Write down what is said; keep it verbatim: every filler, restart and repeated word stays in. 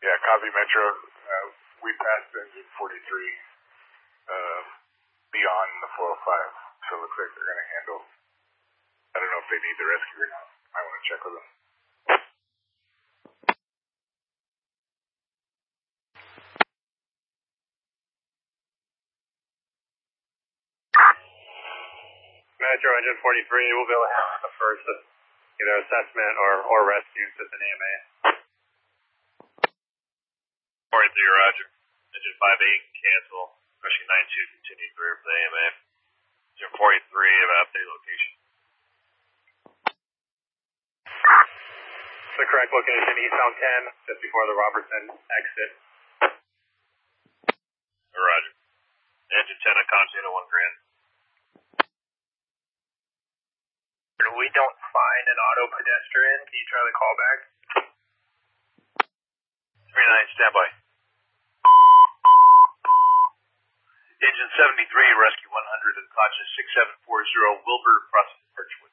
Yeah, copy Metro. Uh, we passed engine forty-three uh, beyond the four oh five, so it looks like they're going to handle. I don't know if they need the rescue or not. I want to check with them. Metro engine forty-three, we'll be able to have the first either assessment or, or rescue with an A M A. forty-three, roger. Engine five eight, cancel. Rescue nine two, continue clear for the A M A. Engine forty-three, have an update location. The correct location, eastbound ten, just before the Robertson exit. Roger. Engine ten, on Constantino, one grand. We don't find an auto pedestrian. Can you try the call back? three nine, standby. Engine seventy-three, rescue one hundred, unconscious six seven four zero, Wilbur, crossing Birchwood.